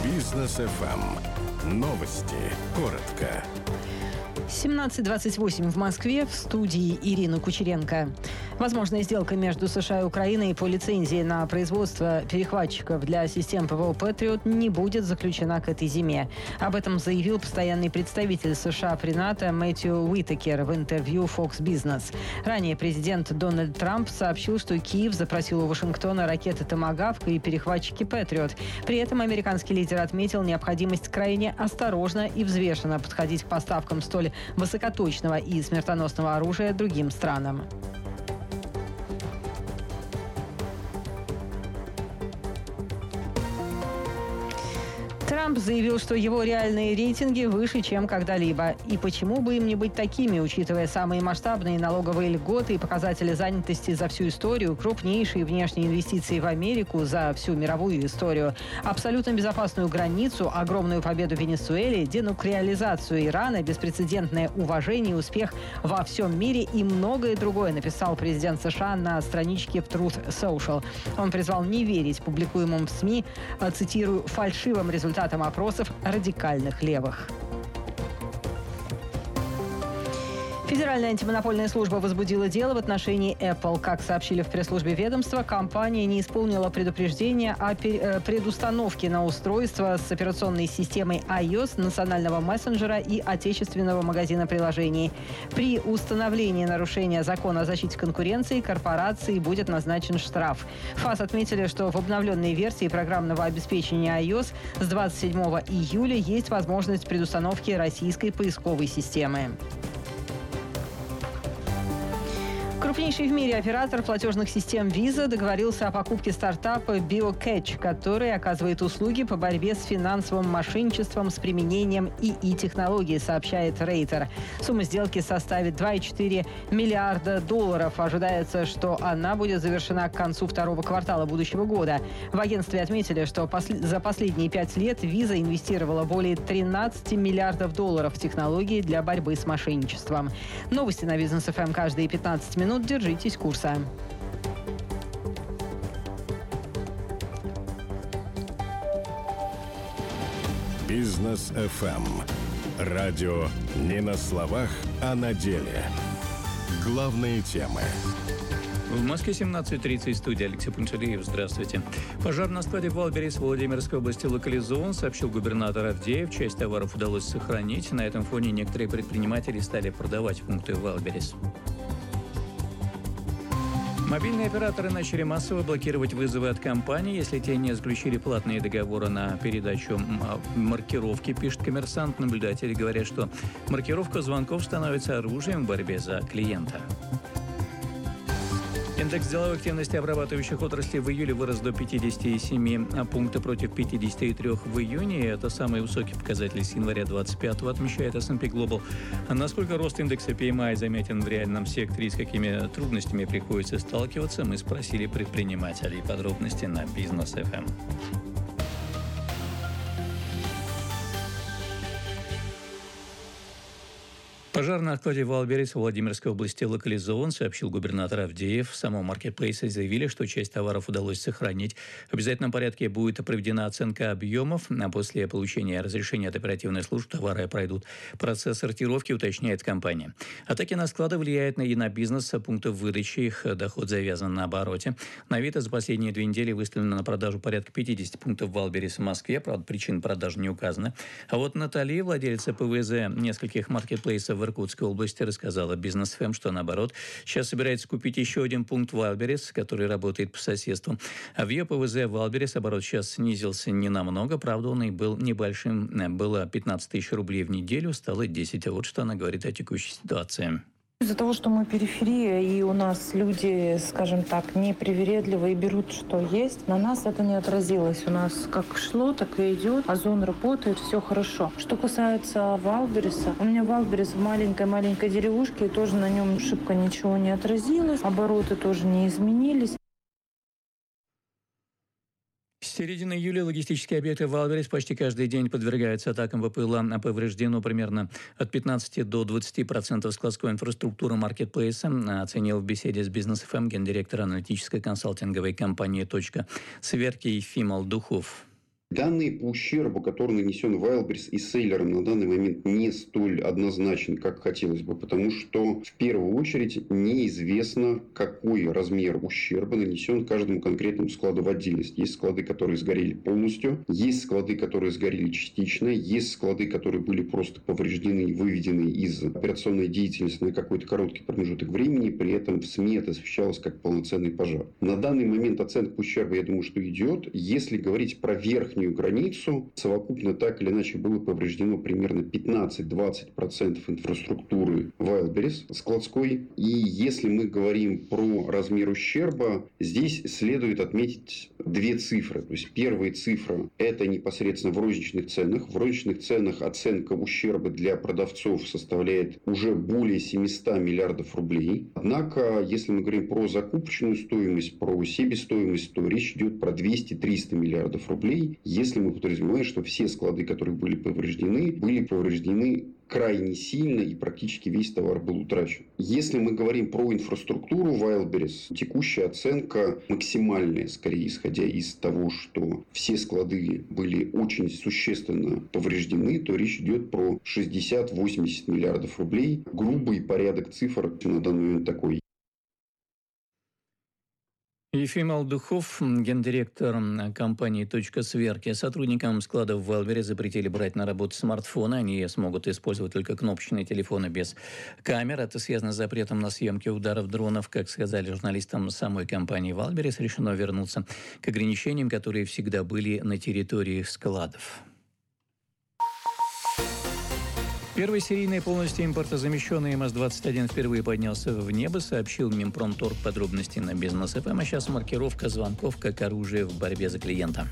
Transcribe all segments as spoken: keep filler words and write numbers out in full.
Бизнес эф эм. Новости. Коротко. семнадцать двадцать восемь в Москве. В студии Ирина Кучеренко. Возможная сделка между США и Украиной по лицензии на производство перехватчиков для систем ПВО «Патриот» не будет заключена к этой зиме. Об этом заявил постоянный представитель США при НАТО Мэтью Уитакер в интервью Fox Business. Ранее президент Дональд Трамп сообщил, что Киев запросил у Вашингтона ракеты «Томагавк» и перехватчики «Патриот». При этом американский лидер отметил необходимость крайне осторожно и взвешенно подходить к поставкам столь высокоточного и смертоносного оружия другим странам. Трамп заявил, что его реальные рейтинги выше, чем когда-либо. И почему бы им не быть такими, учитывая самые масштабные налоговые льготы и показатели занятости за всю историю, крупнейшие внешние инвестиции в Америку за всю мировую историю, абсолютно безопасную границу, огромную победу в Венесуэле, денуклеаризацию Ирана, беспрецедентное уважение и успех во всем мире и многое другое, написал президент США на страничке в Truth Social. Он призвал не верить публикуемым в СМИ, цитирую, фальшивым результатам опросов радикальных левых. Федеральная антимонопольная служба возбудила дело в отношении Apple. Как сообщили в пресс-службе ведомства, компания не исполнила предупреждение о предустановке на устройство с операционной системой iOS национального мессенджера и отечественного магазина приложений. При установлении нарушения закона о защите конкуренции корпорации будет назначен штраф. ФАС отметили, что в обновленной версии программного обеспечения iOS с двадцать седьмого июля есть возможность предустановки российской поисковой системы. Крупнейший в мире оператор платежных систем Visa договорился о покупке стартапа BioCatch, который оказывает услуги по борьбе с финансовым мошенничеством с применением ИИ-технологий, сообщает Рейтер. Сумма сделки составит два и четыре миллиарда долларов. Ожидается, что она будет завершена к концу второго квартала будущего года. В агентстве отметили, что пос- за последние пять лет Visa инвестировала более тринадцати миллиардов долларов в технологии для борьбы с мошенничеством. Новости на Бизнес эф эм каждые пятнадцать минут. Держитесь курса. Бизнес эф эм. Радио не на словах, а на деле. Главные темы. В Москве семнадцать тридцать, студия Алексей Пуншалиев. Здравствуйте. Пожар на складе в Валберес в Владимирской области локализован, сообщил губернатор Авдеев. Часть товаров удалось сохранить. На этом фоне некоторые предприниматели стали продавать пункты в Валберес. Мобильные операторы начали массово блокировать вызовы от компаний, если те не заключили платные договоры на передачу маркировки, пишет «Коммерсант». Наблюдатели говорят, что маркировка звонков становится оружием в борьбе за клиента. Индекс деловой активности обрабатывающих отраслей в июле вырос до пятидесяти семи пунктов против пятидесяти трёх в июне. Это самый высокий показатель с января двадцать пятого, отмечает эс энд пи Global. Насколько рост индекса пи эм ай заметен в реальном секторе и с какими трудностями приходится сталкиваться, мы спросили предпринимателей. Подробности на Бизнес эф эм. Пожар на складе в Валберес в Владимирской области локализован, сообщил губернатор Авдеев. В самом маркетплейсе заявили, что часть товаров удалось сохранить. В обязательном порядке будет проведена оценка объемов, а после получения разрешения от оперативной службы товары пройдут процесс сортировки, уточняет компания. Атаки на склады влияют и на бизнес пунктов выдачи, их доход завязан на обороте. На Авито за последние две недели выставлено на продажу порядка пятидесяти пунктов в Валберес в Москве, правда, причин продажи не указаны. А вот Наталья, владельца пэ вэ зэ нескольких маркетплейсов в Иркутской области, рассказала Бизнес эф эм, что наоборот, сейчас собирается купить еще один пункт в Валберес, который работает по соседству. А в ее пэ вэ зэ в Валберес оборот сейчас снизился не намного, правда, он и был небольшим. Было пятнадцать тысяч рублей в неделю, стало десять. А вот что она говорит о текущей ситуации. Из-за того, что мы периферия, и у нас люди, скажем так, непривередливые, берут, что есть, на нас это не отразилось. У нас как шло, так и идет. Озон работает, все хорошо. Что касается Валбереса, у меня Валберес в маленькой-маленькой деревушке, и тоже на нем шибко ничего не отразилось. Обороты тоже не изменились. С середины июля логистические объекты в Валберес почти каждый день подвергаются атакам ВПЛА. Повреждено примерно от пятнадцати до двадцати процентов складской инфраструктуры маркетплейса, оценил в беседе с Бизнес эф эм гендиректор аналитической консалтинговой компании «Точка» Сверки Ефимов Духов. Данные по ущербу, который нанесен Wildberries и селлерам, на данный момент не столь однозначны, как хотелось бы, потому что в первую очередь неизвестно, какой размер ущерба нанесен каждому конкретному складу в отдельности. Есть склады, которые сгорели полностью, есть склады, которые сгорели частично, есть склады, которые были просто повреждены и выведены из операционной деятельности на какой-то короткий промежуток времени, при этом в СМИ это освещалось как полноценный пожар. На данный момент оценка ущерба, я думаю, что идет. Если говорить про верхнюю границу, совокупно так или иначе было повреждено примерно пятнадцать-двадцать процентов инфраструктуры Wildberries складской. И если мы говорим про размер ущерба, здесь следует отметить две цифры. То есть первая цифра – это непосредственно в розничных ценах. В розничных ценах оценка ущерба для продавцов составляет уже более семьсот миллиардов рублей. Однако, если мы говорим про закупочную стоимость, про себестоимость, то речь идет про двести-триста миллиардов рублей, если мы подразумеваем, что все склады, которые были повреждены, были повреждены крайне сильно и практически весь товар был утрачен. Если мы говорим про инфраструктуру Wildberries, текущая оценка максимальная, скорее исходя из того, что все склады были очень существенно повреждены, то речь идет про шестьдесят-восемьдесят миллиардов рублей. Грубый порядок цифр на данный момент такой. Ефим Алдухов, гендиректор компании «Точка сверки». Сотрудникам складов Wildberries запретили брать на работу смартфоны. Они смогут использовать только кнопочные телефоны без камер. Это связано с запретом на съемки ударов дронов. Как сказали журналистам самой компании Wildberries, решено вернуться к ограничениям, которые всегда были на территории складов. Первый серийный полностью импортозамещенный эм эс двадцать один впервые поднялся в небо, сообщил Минпромторг. Подробности на Бизнес эф эм. А сейчас маркировка звонков как оружие в борьбе за клиента.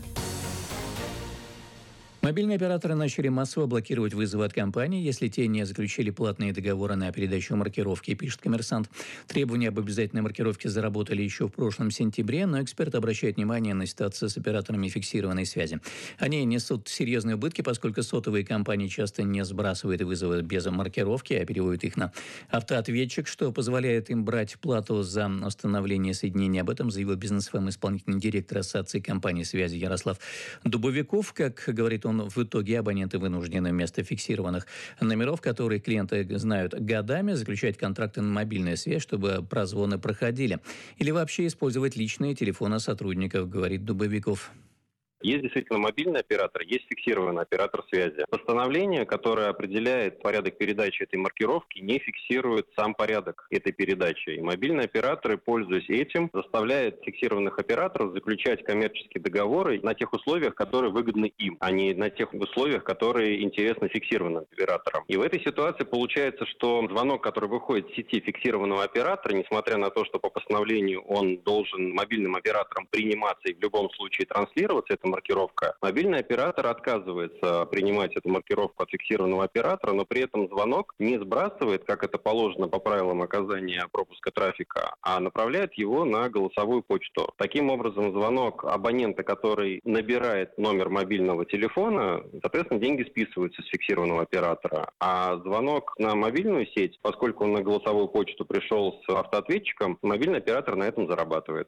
Мобильные операторы начали массово блокировать вызовы от компаний, если те не заключили платные договоры на передачу маркировки, пишет «Коммерсант». Требования об обязательной маркировке заработали еще в прошлом сентябре, но эксперт обращает внимание на ситуацию с операторами фиксированной связи. Они несут серьезные убытки, поскольку сотовые компании часто не сбрасывают вызовы без маркировки, а переводят их на автоответчик, что позволяет им брать плату за установление соединения. Об этом заявил Бизнес эф эм исполнительный директор Ассоциации компаний связи Ярослав Дубовиков. Как говорит он, в итоге абоненты вынуждены вместо фиксированных номеров, которые клиенты знают годами, заключать контракты на мобильную связь, чтобы прозвоны проходили. Или вообще использовать личные телефоны сотрудников, говорит Дубовиков. Есть действительно мобильный оператор, есть фиксированный оператор связи. Постановление, которое определяет порядок передачи этой маркировки, не фиксирует сам порядок этой передачи. И мобильные операторы, пользуясь этим, заставляют фиксированных операторов заключать коммерческие договоры на тех условиях, которые выгодны им, а не на тех условиях, которые интересны фиксированным операторам. И в этой ситуации получается, что звонок, который выходит с сети фиксированного оператора, несмотря на то, что по постановлению он должен мобильным оператором приниматься и в любом случае транслироваться, эта маркировка, мобильный оператор отказывается принимать эту маркировку от фиксированного оператора, но при этом звонок не сбрасывает, как это положено по правилам оказания пропуска трафика, а направляет его на голосовую почту. Таким образом, звонок абонента, который набирает номер мобильного телефона, соответственно, деньги списываются с фиксированного оператора. А звонок на мобильную сеть, поскольку он на голосовую почту пришел с автоответчиком, мобильный оператор на этом зарабатывает.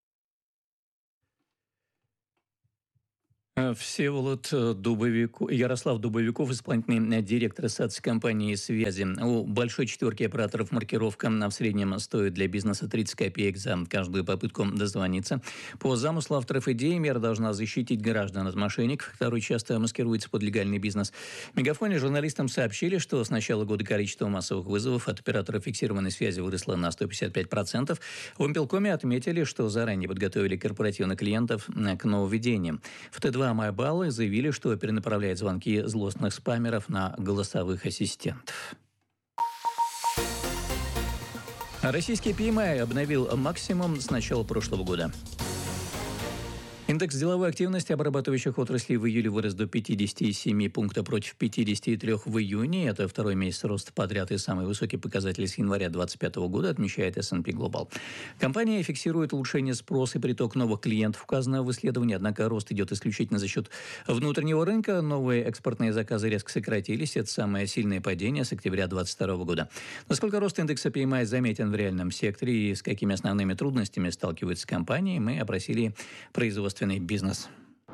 Всеволод Дубовиков, Ярослав Дубовиков, исполнительный директор Ассоциации компании связи. У большой четверки операторов маркировка в среднем стоит для бизнеса тридцать копеек за каждую попытку дозвониться. По замыслу авторов идеи мера должна защитить граждан от мошенников, которые часто маскируются под легальный бизнес. В Мегафоне журналистам сообщили, что с начала года количество массовых вызовов от операторов фиксированной связи выросло на сто пятьдесят пять процентов. В Умпелкоме отметили, что заранее подготовили корпоративных клиентов к нововведениям. В Т два Мобайлы заявили, что перенаправляет звонки злостных спамеров на голосовых ассистентов. Российский пи эм ай обновил максимум с начала прошлого года. Индекс деловой активности обрабатывающих отраслей в июле вырос до пятидесяти семи пункта против пятидесяти трёх в июне. Это второй месяц роста подряд и самый высокий показатель с января две тысячи двадцать пятого года, отмечает эс энд пи Global. Компания фиксирует улучшение спроса и приток новых клиентов, указанного в исследовании, однако рост идет исключительно за счет внутреннего рынка. Новые экспортные заказы резко сократились. Это самое сильное падение с октября две тысячи двадцать второго года. Насколько рост индекса пи эм ай заметен в реальном секторе и с какими основными трудностями сталкиваются компании, мы опросили производственный бизнес.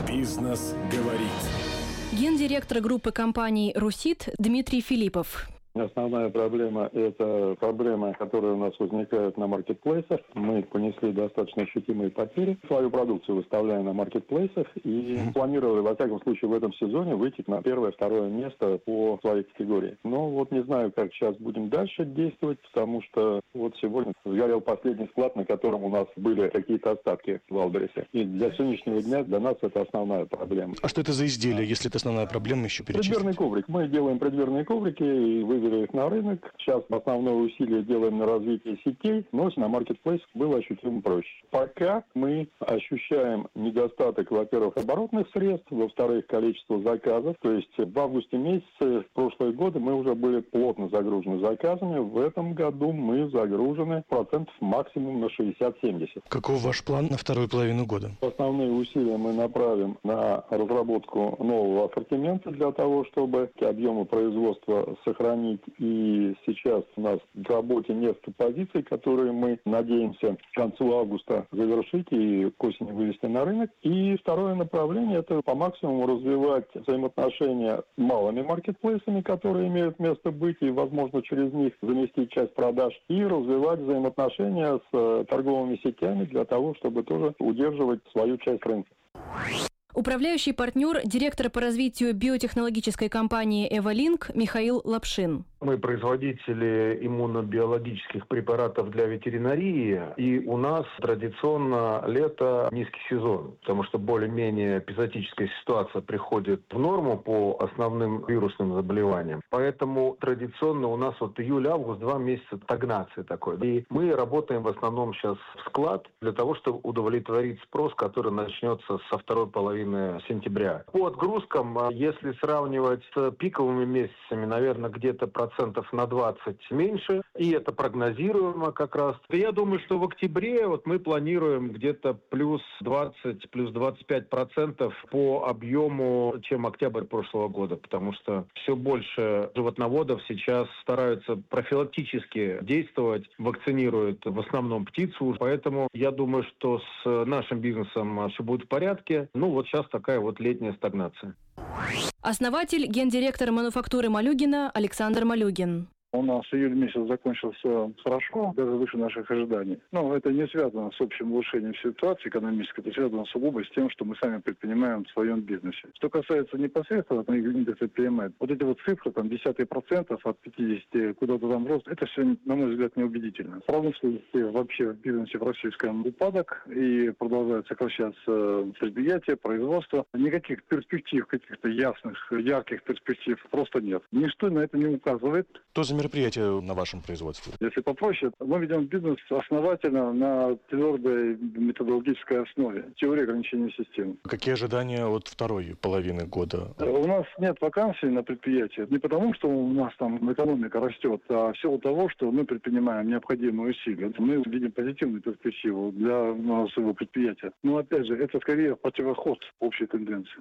Бизнес говорит. Гендиректор группы компаний «Русит» Дмитрий Филиппов. Основная проблема – это проблема, которая у нас возникает на маркетплейсах. Мы понесли достаточно ощутимые потери. Свою продукцию выставляем на маркетплейсах и планировали, во всяком случае, в этом сезоне выйти на первое-второе место по своей категории. Но вот не знаю, как сейчас будем дальше действовать, потому что вот сегодня сгорел последний склад, на котором у нас были какие-то остатки в Вайлдберрисе. И для сегодняшнего дня для нас это основная проблема. А что это за изделие, если это основная проблема, еще перечислить? Преддверный коврик. Мы делаем преддверные коврики и вывели их на рынок. Сейчас основное усилие делаем на развитие сетей, но на маркетплейс было ощутимо проще. Пока мы ощущаем недостаток, во-первых, оборотных средств, во-вторых, количество заказов. То есть в августе месяце в прошлые годы мы уже были плотно загружены заказами. В этом году мы загружены процентов максимум на шестьдесят-семьдесят. Каков ваш план на вторую половину года? Основные усилия мы направим на разработку нового ассортимента для того, чтобы объемы производства сохранить. И сейчас у нас в работе несколько позиций, которые мы надеемся к концу августа завершить и к осени вывести на рынок. И второе направление – это по максимуму развивать взаимоотношения с малыми маркетплейсами, которые имеют место быть, и, возможно, через них заместить часть продаж, и развивать взаимоотношения с торговыми сетями для того, чтобы тоже удерживать свою часть рынка. Управляющий партнер, директор по развитию биотехнологической компании «Эволинк» Михаил Лапшин. Мы производители иммунобиологических препаратов для ветеринарии, и у нас традиционно лето низкий сезон, потому что более-менее эпизодическая ситуация приходит в норму по основным вирусным заболеваниям. Поэтому традиционно у нас вот июль-август два месяца стагнации такой. И мы работаем в основном сейчас в склад для того, чтобы удовлетворить спрос, который начнется со второй половины сентября. По отгрузкам, если сравнивать с пиковыми месяцами, наверное, где-то процентов на двадцать меньше, и это прогнозируемо как раз. Я думаю, что в октябре вот мы планируем где-то плюс двадцать, плюс двадцать пять процентов по объему, чем октябрь прошлого года, потому что все больше животноводов сейчас стараются профилактически действовать, вакцинируют в основном птицу, поэтому я думаю, что с нашим бизнесом все будет в порядке. Ну вот сейчас такая вот летняя стагнация. Основатель, гендиректор мануфактуры Малюгина Александр Малюгин. У нас июль месяц закончился хорошо, даже выше наших ожиданий. Но это не связано с общим улучшением ситуации экономической, это связано сугубо с тем, что мы сами предпринимаем в своем бизнесе. Что касается непосредственно индекса пи эм ай, вот эти вот цифры, там, десятые процентов от пятидесяти куда-то там рост, это все, на мой взгляд, неубедительно. В промышленности вообще в бизнесе в российском упадок, и продолжают сокращаться предприятия, производство. Никаких перспектив, каких-то ясных, ярких перспектив просто нет. Ничто на это не указывает. Что за мероприятие на вашем производстве? Если попроще, мы ведем бизнес основательно на твердой методологической основе, теории ограничения системы. Какие ожидания от второй половины года? У нас нет вакансий на предприятии. Не потому, что у нас там экономика растет, а в силу того, что мы предпринимаем необходимые усилия. Мы видим позитивную перспективу для своего предприятия. Но опять же, это скорее противоход общей тенденции.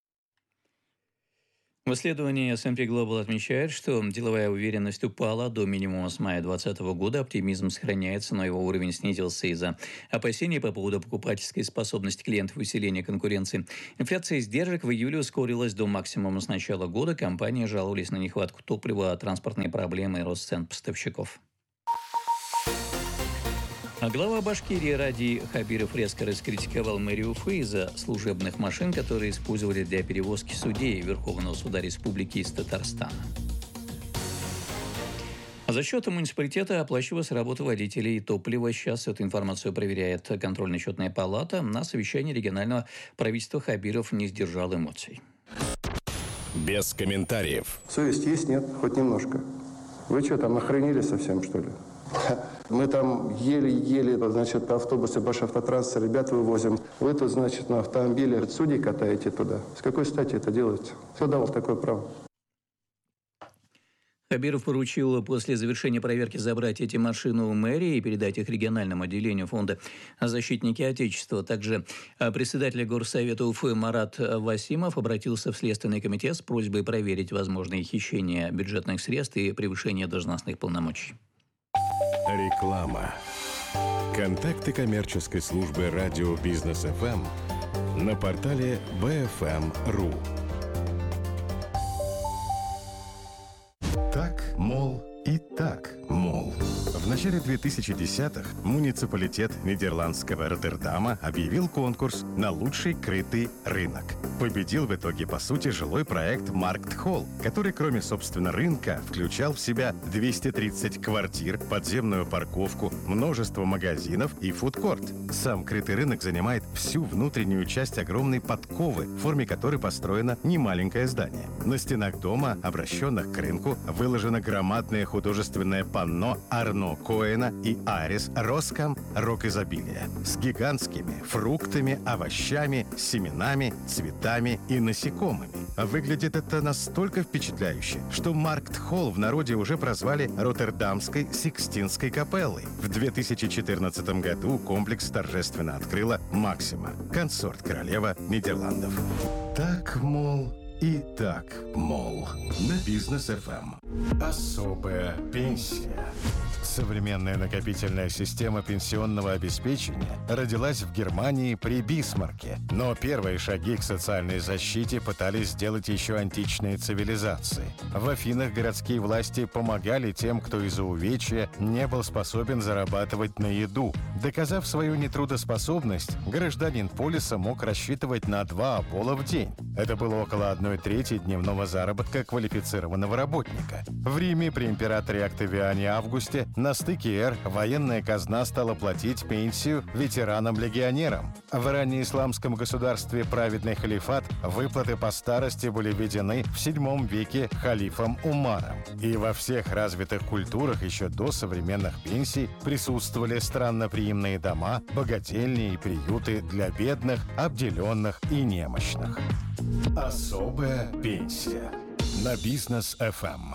В исследовании эс энд пи Global отмечает, что деловая уверенность упала до минимума с мая две тысячи двадцатого года, оптимизм сохраняется, но его уровень снизился из-за опасений по поводу покупательской способности клиентов и усиления конкуренции. Инфляция издержек в июле ускорилась до максимума с начала года. Компании жаловались на нехватку топлива, транспортные проблемы и рост цен поставщиков. А глава Башкирии Ради Хабиров резко раскритиковал мэрию Уфы из-за служебных машин, которые использовали для перевозки судей Верховного суда Республики из Татарстана. А за счет муниципалитета оплачивалась работа водителей и топлива. Сейчас эту информацию проверяет контрольно-счетная палата. На совещании регионального правительства Хабиров не сдержал эмоций. Без комментариев. Совесть есть, нет? Хоть немножко. Вы что, там охренели совсем, что ли? Мы там еле-еле, значит, автобусы, Башавтотранса, ребят вывозим. Вы тут, значит, на автомобиле судей катаете туда. С какой стати это делаете? Кто дал такое право? Хабиров поручил после завершения проверки забрать эти машины у мэрии и передать их региональному отделению фонда «Защитники Отечества». Также председатель Горсовета Уфы Марат Васимов обратился в Следственный комитет с просьбой проверить возможные хищения бюджетных средств и превышение должностных полномочий. Реклама. Контакты коммерческой службы радио Бизнес эф эм на портале би эф эм точка ру. Так, мол, и так, мол. В начале две тысячи десятых муниципалитет нидерландского Роттердама объявил конкурс на лучший крытый рынок. Победил в итоге, по сути, жилой проект Марктхолл, который, кроме, собственно, рынка, включал в себя двести тридцать квартир, подземную парковку, множество магазинов и фудкорт. Сам крытый рынок занимает всю внутреннюю часть огромной подковы, в форме которой построено немаленькое здание. На стенах дома, обращенных к рынку, выложено громадное художественное панно Арно Коэна и Арис Роскам «Рок изобилия» с гигантскими фруктами, овощами, семенами, цветами и насекомыми. Выглядит это настолько впечатляюще, что Марктхолл в народе уже прозвали Роттердамской Сикстинской капеллой. В две тысячи четырнадцатом году комплекс торжественно открыла Максима, консорт королева Нидерландов. Так, мол, и так, мол, на Бизнес эф эм. Особая пенсия. Современная накопительная система пенсионного обеспечения родилась в Германии при Бисмарке. Но первые шаги к социальной защите пытались сделать еще античные цивилизации. В Афинах городские власти помогали тем, кто из-за увечья не был способен зарабатывать на еду. Доказав свою нетрудоспособность, гражданин полиса мог рассчитывать на два обола в день. Это было около одной трети дневного заработка квалифицированного работника. В Риме при императоре Октавиане Августе на стыке эр военная казна стала платить пенсию ветеранам-легионерам. В раннеисламском государстве праведный халифат выплаты по старости были введены в седьмом веке халифом Умаром. И во всех развитых культурах еще до современных пенсий присутствовали странноприимные дома, богательни и приюты для бедных, обделенных и немощных. Особая пенсия на Бизнес эф эм.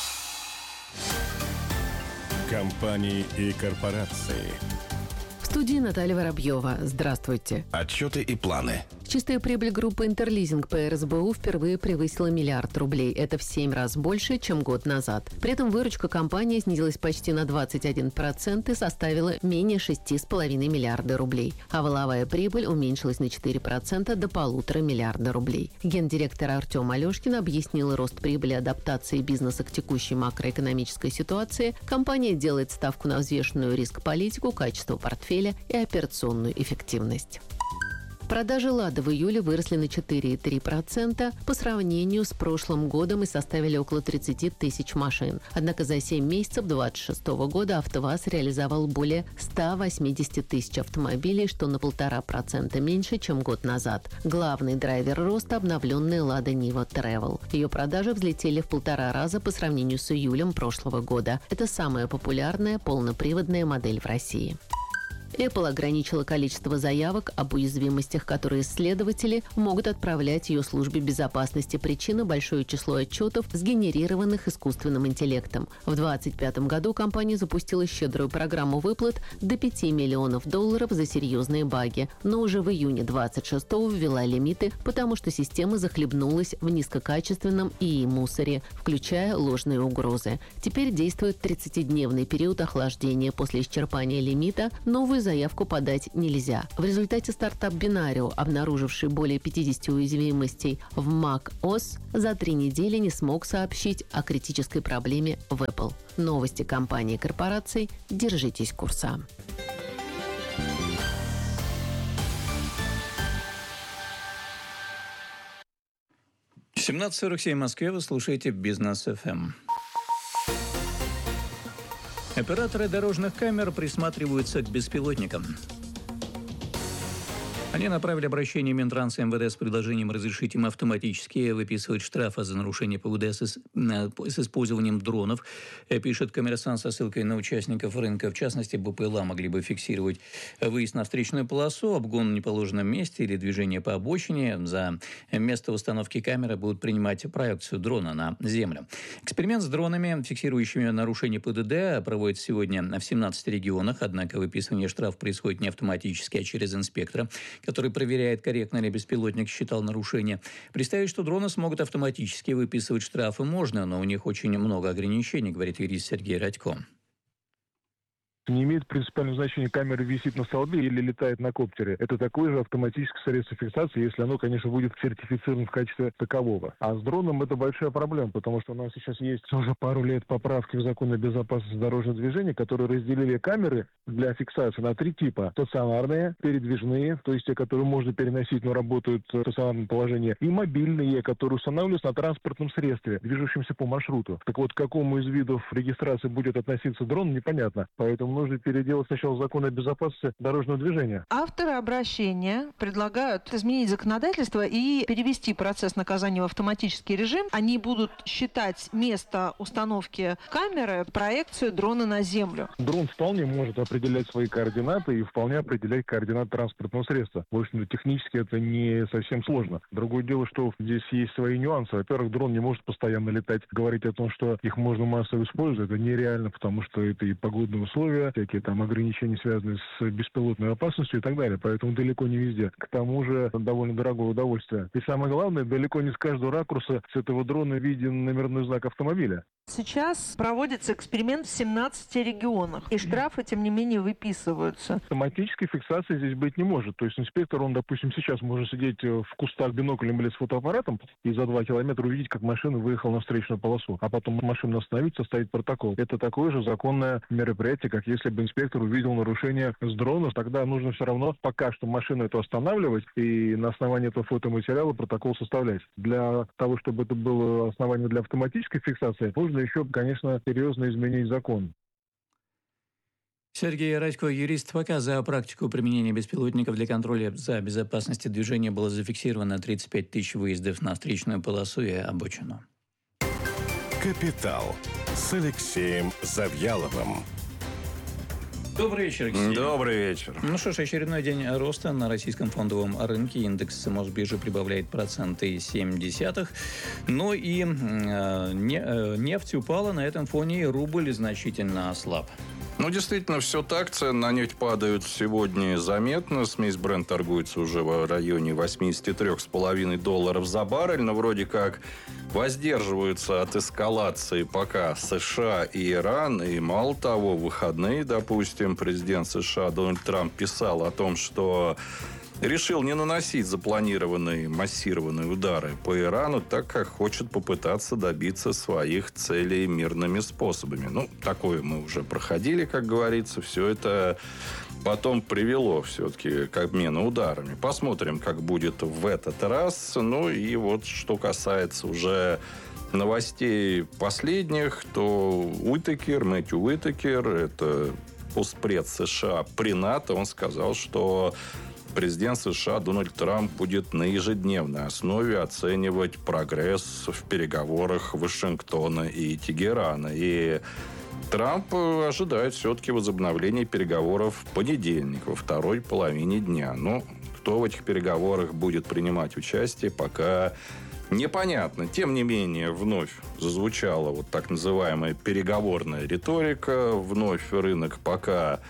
Компании и корпорации. В студии Наталья Воробьева. Здравствуйте. Отчеты и планы. Чистая прибыль группы «Интерлизинг» по эр эс бэ у впервые превысила миллиард рублей. Это в семь раз больше, чем год назад. При этом выручка компании снизилась почти на двадцать один процент и составила менее шести с половиной миллиарда рублей. А валовая прибыль уменьшилась на четыре процента до полутора миллиарда рублей. Гендиректор Артем Алешкин объяснил рост прибыли адаптации бизнеса к текущей макроэкономической ситуации. Компания делает ставку на взвешенную риск-политику, качество портфеля и операционную эффективность. Продажи «Лада» в июле выросли на четыре целых три десятых процента по сравнению с прошлым годом и составили около тридцать тысяч машин. Однако за семь месяцев две тысячи двадцать шестого года «АвтоВАЗ» реализовал более ста восьмидесяти тысяч автомобилей, что на полтора процента меньше, чем год назад. Главный драйвер роста – обновленная «Лада Нива Travel». Ее продажи взлетели в полтора раза по сравнению с июлем прошлого года. Это самая популярная полноприводная модель в России. Apple ограничила количество заявок об уязвимостях, которые исследователи могут отправлять ее службе безопасности. Причина – большое число отчетов, сгенерированных искусственным интеллектом. В две тысячи двадцать пятом году компания запустила щедрую программу выплат до пяти миллионов долларов за серьезные баги, но уже в июне две тысячи двадцать шестого ввела лимиты, потому что система захлебнулась в низкокачественном ИИ мусоре, включая ложные угрозы. Теперь действует тридцатидневный период охлаждения. После исчерпания лимита новую заявку подать нельзя. В результате стартап Binario, обнаруживший более пятидесяти уязвимостей в macOS, за три недели не смог сообщить о критической проблеме в Apple. Новости компании и корпораций. Держитесь курса. семнадцать сорок семь в Москве. Вы слушаете Бизнес эф эм. Операторы дорожных камер присматриваются к беспилотникам. Они направили обращение Минтранса и эм вэ дэ с предложением разрешить им автоматически выписывать штрафы за нарушение пэ вэ дэ с, с использованием дронов, пишет «Коммерсант» со ссылкой на участников рынка. В частности, бэ пэ эл а могли бы фиксировать выезд на встречную полосу, обгон в неположенном месте или движение по обочине. За место установки камеры будут принимать проекцию дрона на землю. Эксперимент с дронами, фиксирующими нарушение пэ вэ дэ, проводится сегодня в семнадцати регионах, однако выписывание штрафа происходит не автоматически, а через инспектора, который проверяет, корректно ли беспилотник считал нарушение. Представить, что дроны смогут автоматически выписывать штрафы, можно, но у них очень много ограничений, говорит юрист Сергей Радько. Не имеет принципиального значения, камера висит на столбе или летает на коптере. Это такое же автоматическое средство фиксации, если оно, конечно, будет сертифицировано в качестве такового. А с дроном это большая проблема, потому что у нас сейчас есть уже пару лет поправки в закон о безопасности дорожного движения, которые разделили камеры для фиксации на три типа. Стационарные, передвижные, то есть те, которые можно переносить, но работают в стационарном положении, и мобильные, которые устанавливаются на транспортном средстве, движущемся по маршруту. Так вот, к какому из видов регистрации будет относиться дрон, непонятно. Поэтому нужно переделать сначала закон о безопасности дорожного движения. Авторы обращения предлагают изменить законодательство и перевести процесс наказания в автоматический режим. Они будут считать место установки камеры, проекцию дрона на землю. Дрон вполне может определять свои координаты и вполне определять координаты транспортного средства. В общем-то, технически это не совсем сложно. Другое дело, что здесь есть свои нюансы. Во-первых, дрон не может постоянно летать. Говорить о том, что их можно массово использовать, это нереально, потому что это и погодные условия, всякие там ограничения, связанные с беспилотной опасностью и так далее. Поэтому далеко не везде. К тому же, это довольно дорогое удовольствие. И самое главное, далеко не с каждого ракурса с этого дрона виден номерной знак автомобиля. Сейчас проводится эксперимент в семнадцати регионах, и штрафы, тем не менее, выписываются. Автоматической фиксации здесь быть не может. То есть инспектор, он, допустим, сейчас может сидеть в кустах биноклем или с фотоаппаратом и за два километра увидеть, как машина выехала на встречную полосу, а потом машину остановить, составить протокол. Это такое же законное мероприятие, как если бы инспектор увидел нарушение с дрона. Тогда нужно все равно пока что машину эту останавливать и на основании этого фотоматериала протокол составлять. Для того, чтобы это было основание для автоматической фиксации, нужно еще, конечно, серьезно изменить закон. Сергей Радько, юрист. Пока за практику применения беспилотников для контроля за безопасностью движения было зафиксировано тридцать пять тысяч выездов на встречную полосу и обочину. «Капитал» с Алексеем Завьяловым. Добрый вечер, Алексей. Добрый вечер. Ну что ж, очередной день роста на российском фондовом рынке. Индекс Мосбиржи прибавляет проценты и семь десятых. Но и э, не, э, нефть упала, на этом фоне и рубль значительно ослаб. Ну, действительно, все так. Цены на нефть падают сегодня заметно. Смесь Brent торгуется уже в районе восемьдесят три с половиной долларов за баррель. Но вроде как воздерживаются от эскалации пока США и Иран. И мало того, в выходные, допустим, президент США Дональд Трамп писал о том, что решил не наносить запланированные массированные удары по Ирану, так как хочет попытаться добиться своих целей мирными способами. Ну, такое мы уже проходили, как говорится. Все это потом привело все-таки к обмену ударами. Посмотрим, как будет в этот раз. Ну, и вот что касается уже новостей последних, то Уитакер, Мэтью Уитакер, это постпред США при НАТО, он сказал, что президент США Дональд Трамп будет на ежедневной основе оценивать прогресс в переговорах Вашингтона и Тегерана. И Трамп ожидает все-таки возобновления переговоров в понедельник, во второй половине дня. Но кто в этих переговорах будет принимать участие, пока непонятно. Тем не менее, вновь зазвучала вот так называемая переговорная риторика. Вновь рынок пока